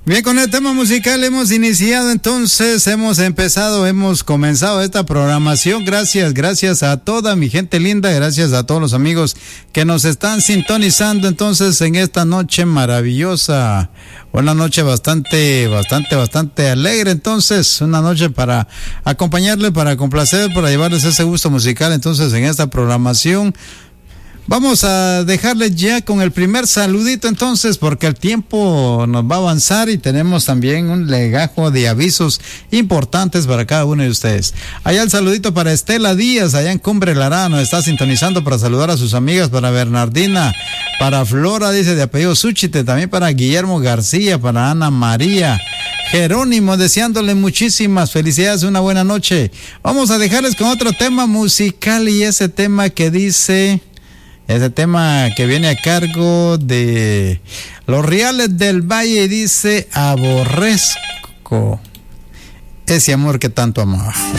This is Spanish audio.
Bien, con el tema musical hemos iniciado, entonces hemos comenzado esta programación. Gracias a toda mi gente linda, gracias a todos los amigos que nos están sintonizando entonces en esta noche maravillosa, una noche bastante alegre, entonces una noche para acompañarle, para complacer, para llevarles ese gusto musical entonces en esta programación. Vamos a dejarles ya con el primer saludito entonces, porque el tiempo nos va a avanzar y tenemos también un legajo de avisos importantes para cada uno de ustedes. Allá el saludito para Estela Díaz, allá en Cumbre Lará, nos está sintonizando para saludar a sus amigas, para Bernardina, para Flora, dice de apellido Súchite, también para Guillermo García, para Ana María Jerónimo, deseándole muchísimas felicidades, una buena noche. Vamos a dejarles con otro tema musical y ese tema que dice... Ese tema que viene a cargo de Los Reales del Valle dice: aborrezco ese amor que tanto amaba.